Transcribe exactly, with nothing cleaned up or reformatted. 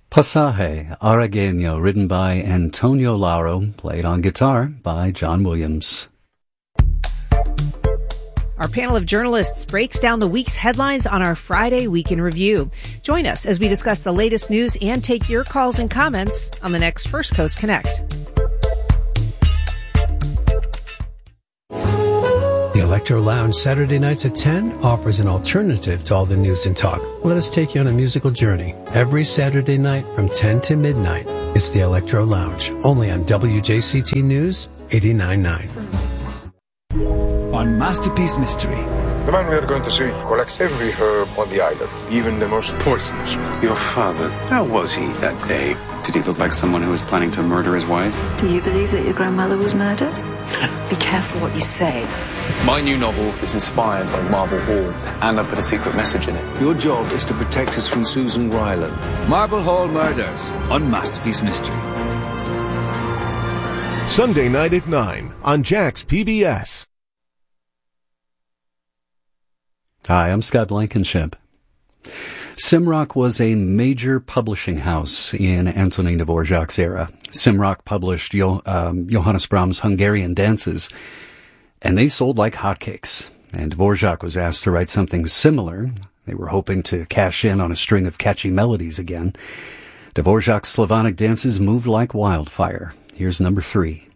Pasaje Aragueño, written by Antonio Lauro, played on guitar by John Williams. Our panel of journalists breaks down the week's headlines on our Friday Week in Review. Join us as we discuss the latest news and take your calls and comments on the next First Coast Connect. The Electro Lounge Saturday nights at ten offers an alternative to all the news and talk. Let us take you on a musical journey. Every Saturday night from ten to midnight, it's the Electro Lounge, only on W J C T News eighty-nine point nine. On Masterpiece Mystery. The man we are going to see collects every herb on the island, even the most poisonous. Your father, how was he that day? Did he look like someone who was planning to murder his wife? Do you believe that your grandmother was murdered? Be careful what you say. My new novel is inspired by Marble Hall, and I put a secret message in it. Your job is to protect us from Susan Ryland. Marble Hall Murders on Masterpiece Mystery. Sunday night at nine on Jack's P B S. Hi, I'm Scott Blankenship. Simrock was a major publishing house in Antonin Dvorak's era. Simrock published jo- um, Johannes Brahms' Hungarian dances, and they sold like hotcakes. And Dvorak was asked to write something similar. They were hoping to cash in on a string of catchy melodies again. Dvorak's Slavonic dances moved like wildfire. Here's number three.